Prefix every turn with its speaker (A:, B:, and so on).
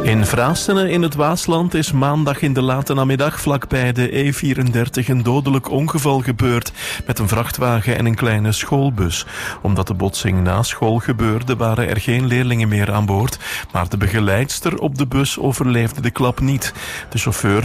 A: In Vraassene in het Waasland is maandag in de late namiddag vlakbij de E34 een dodelijk ongeval gebeurd met een vrachtwagen en een kleine schoolbus. Omdat de botsing na school gebeurde, waren er geen leerlingen meer aan boord, maar de begeleidster op de bus overleefde de klap niet. De chauffeur